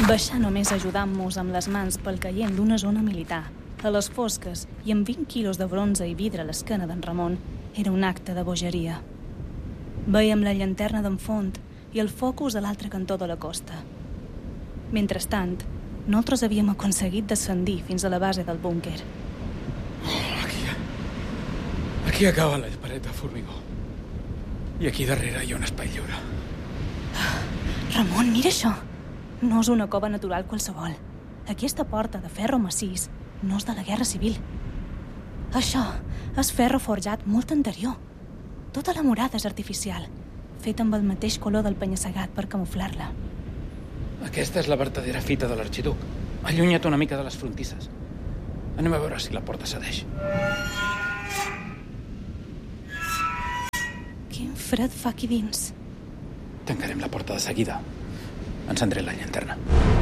Baixar només ajudant-nos amb les mans pel caient d'una zona militar, a les fosques i amb 20 quilos de bronze i vidre a l'esquena d'en Ramon, era un acte de bogeria. Veiem la llanterna d'en Font i el focus a l'altre cantó de la costa. Mentrestant, nosaltres havíem aconseguit descendir fins a la base del búnquer. Aquí acaba la paret de formigó. I aquí darrere hi ha un espai lliure. Ramon, mira això! No és una cova natural qualsevol. Aquesta porta de ferro massís no és de la Guerra Civil. Això és ferro forjat molt anterior. Tota la murada és artificial, feta amb el mateix color del penya-segat per camuflar-la. Aquesta és la vertadera fita de l'arxiduc. Allunya't una mica de les frontisses. Anem a veure si la porta cedeix. Quin fred fa aquí dins. Tancarem la porta de seguida. Encendré la llanterna.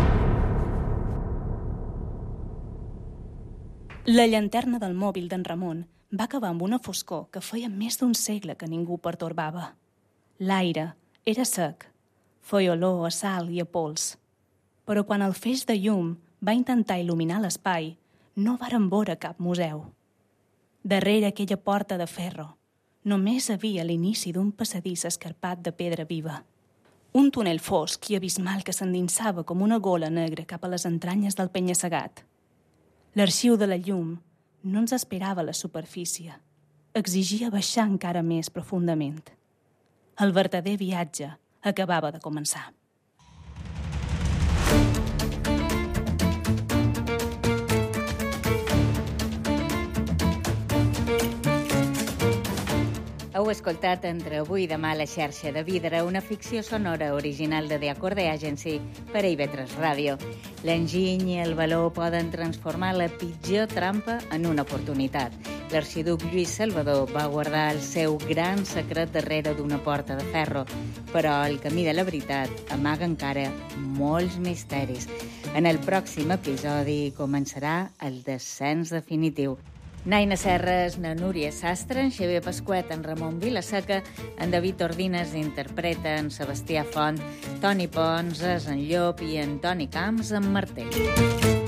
La llanterna del mòbil d'en Ramon va acabar amb una foscor que feia més d'un segle que ningú pertorbava. L'aire era sec, feia olor a sal i a pols. Però quan el feix de llum va intentar il·luminar l'espai, no varen veure cap museu. Darrere aquella porta de ferro només havia l'inici d'un passadís escarpat de pedra viva. Un túnel fosc i abismal que s'endinsava com una gola negra cap a les entranyes del penya-segat. L'arxiu de la llum no ens esperava a la superfície. Exigia baixar encara més profundament. El verdader viatge acabava de començar. Heu escoltat Entre avui i demà a la xarxa de Vidre, una ficció sonora original de The Acorde Agency per a IB3 Ràdio. L'enginy i el valor poden transformar la pitjor trampa en una oportunitat. L'arxiduc Lluís Salvador va guardar el seu gran secret darrere d'una porta de ferro, però el camí de la veritat amaga encara molts misteris. En el pròxim episodi començarà el descens definitiu. Naina Serres, na Núria Sastre, en Xavier Pasquet, en Ramon Vilaseca, en David Ordines interpreta en Sebastià Font, Toni Pons és en Llop i en Toni Camps en Martell.